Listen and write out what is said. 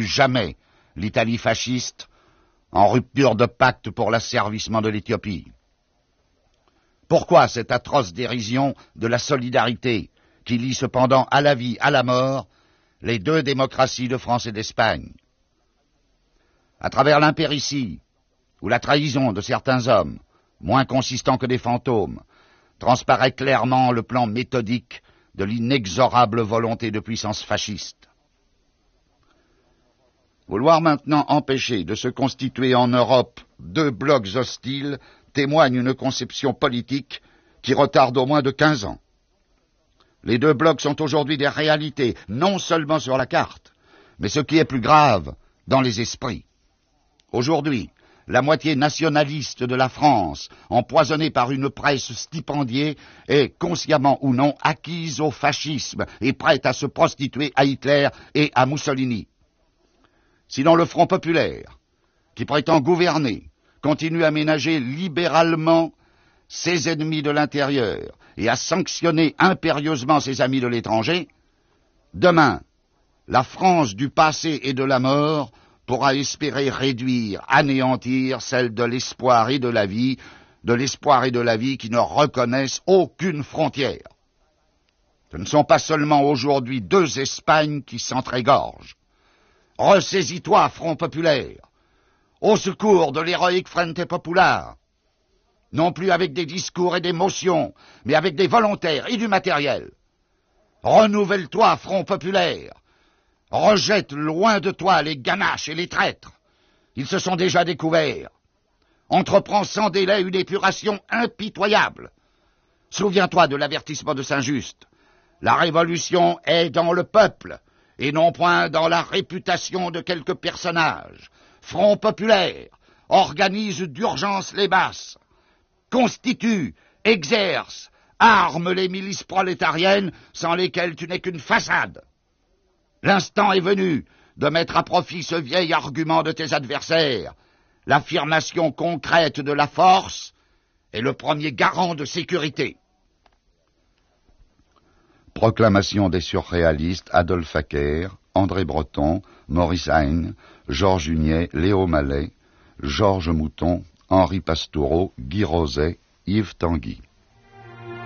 plus jamais l'Italie fasciste en rupture de pacte pour l'asservissement de l'Éthiopie? Pourquoi cette atroce dérision de la solidarité qui lie cependant à la vie, à la mort, les deux démocraties de France et d'Espagne? À travers l'impéritie ou la trahison de certains hommes, moins consistants que des fantômes, transparaît clairement le plan méthodique de l'inexorable volonté de puissance fasciste. Vouloir maintenant empêcher de se constituer en Europe deux blocs hostiles témoigne une conception politique qui retarde au moins de 15 ans. Les deux blocs sont aujourd'hui des réalités, non seulement sur la carte, mais ce qui est plus grave, dans les esprits. Aujourd'hui, la moitié nationaliste de la France, empoisonnée par une presse stipendiée, est, consciemment ou non, acquise au fascisme et prête à se prostituer à Hitler et à Mussolini. Sinon le Front populaire, qui prétend gouverner, continue à ménager libéralement ses ennemis de l'intérieur et à sanctionner impérieusement ses amis de l'étranger, demain, la France du passé et de la mort pourra espérer réduire, anéantir celle de l'espoir et de la vie qui ne reconnaissent aucune frontière. Ce ne sont pas seulement aujourd'hui deux Espagnes qui s'entr'égorgent. Ressaisis-toi, Front populaire, au secours de l'héroïque Frente Popular, non plus avec des discours et des motions, mais avec des volontaires et du matériel. Renouvelle-toi, Front populaire, rejette loin de toi les ganaches et les traîtres. Ils se sont déjà découverts. Entreprends sans délai une épuration impitoyable. Souviens-toi de l'avertissement de Saint-Just. La révolution est dans le peuple, et non point dans la réputation de quelques personnages. Front populaire, organise d'urgence les masses, constitue, exerce, arme les milices prolétariennes sans lesquelles tu n'es qu'une façade. L'instant est venu de mettre à profit ce vieil argument de tes adversaires. L'affirmation concrète de la force est le premier garant de sécurité. Proclamation des surréalistes Adolphe Acker, André Breton, Maurice Hein, Georges Hunier, Léo Mallet, Georges Mouton, Henri Pastoureau, Guy Roset, Yves Tanguy.